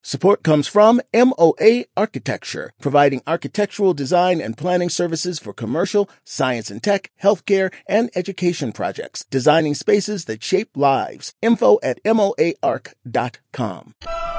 Support comes from MOA Architecture, providing architectural design and planning services for commercial, science and tech, healthcare, and education projects, designing spaces that shape lives. Info at moaarch.com.